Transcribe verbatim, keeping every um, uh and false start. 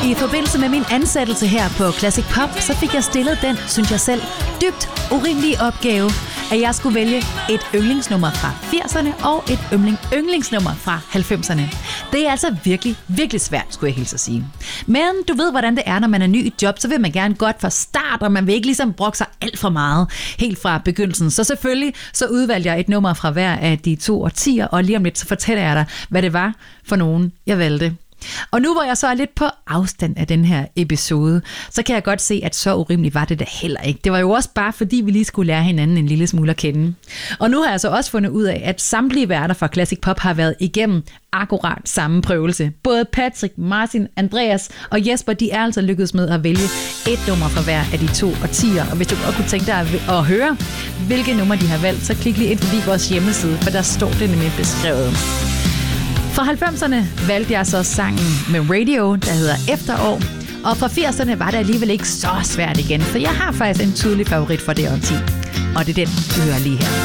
I forbindelse med min ansættelse her på Classic Pop, så fik jeg stillet den, synes jeg selv, dybt urimelige opgave, at jeg skulle vælge et yndlingsnummer fra firserne og et yndling, yndlingsnummer fra halvfemserne. Det er altså virkelig, virkelig svært, skulle jeg hilse at sige. Men du ved, hvordan det er, når man er ny i job, så vil man gerne godt fra start, og man vil ikke ligesom brokke sig alt for meget helt fra begyndelsen. Så selvfølgelig så udvalgte jeg et nummer fra hver af de to årtier, og lige om lidt så fortæller jeg dig, hvad det var for nogen, jeg valgte. Og nu hvor jeg så er lidt på afstand af den her episode, så kan jeg godt se, at så urimeligt var det da heller ikke. Det var jo også bare fordi, vi lige skulle lære hinanden en lille smule at kende. Og nu har jeg så også fundet ud af, at samtlige værter fra Classic Pop har været igennem akkurat samme prøvelse. Både Patrick, Martin, Andreas og Jesper, de er altså lykkedes med at vælge et nummer fra hver af de to årtier. Og hvis du godt kunne tænke dig at høre, hvilke nummer de har valgt, så klik lige ind forbi vores hjemmeside, for der står det nemlig beskrevet. Fra halvfemserne valgte jeg så sangen med Radio, der hedder Efterår. Og fra firserne var det alligevel ikke så svært igen, for jeg har faktisk en tydelig favorit for det årti. Og det er den, du hører lige her.